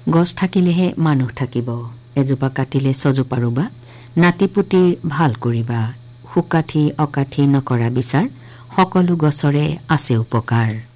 গছ থাকিলেহে মানুহ থাকিব, এজোপা কাটিলে ছজোপা ৰুবা, নাতিপুতিৰ ভাল কৰিবা, সুকাঠি অকাঠি নকৰা বিচাৰ, সকলো গছৰে আছে উপকাৰ।